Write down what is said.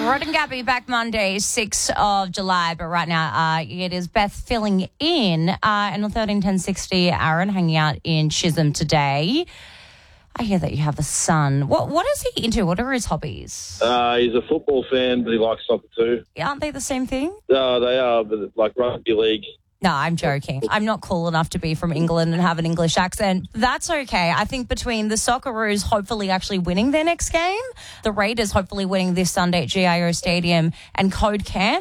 Rod and Gabby back Monday, 6th of July. But right now, it is Beth filling in. And on 131060, Aaron hanging out in Chisholm today. I hear that you have a son. What is he into? What are his hobbies? He's a football fan, but he likes soccer too. Aren't they the same thing? They are, but like rugby league. No, I'm joking. I'm not cool enough to be from England and have an English accent. That's okay. I think between the Socceroos hopefully actually winning their next game, the Raiders hopefully winning this Sunday at GIO Stadium, and Code Camp,